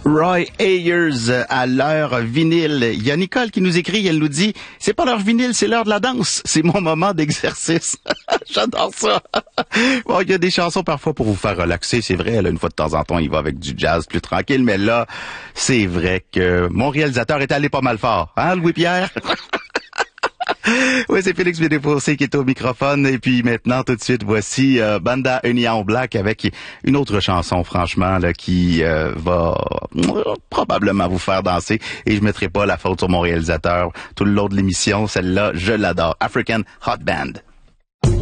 Roy Ayers à l'heure vinyle. Il y a Nicole qui nous écrit, elle nous dit, c'est pas l'heure vinyle, c'est l'heure de la danse. C'est mon moment d'exercice. J'adore ça. Bon, il y a des chansons parfois pour vous faire relaxer, c'est vrai. Là, une fois de temps en temps, il va avec du jazz plus tranquille. Mais là, c'est vrai que mon réalisateur est allé pas mal fort. Hein, Louis-Pierre? Oui, c'est Félix Bédéfossé qui est au microphone. Et puis maintenant, tout de suite, voici Banda Union Black avec une autre chanson, franchement, là, qui va probablement vous faire danser. Et je mettrai pas la faute sur mon réalisateur tout le long de l'émission. Celle-là, je l'adore. African Hot Band.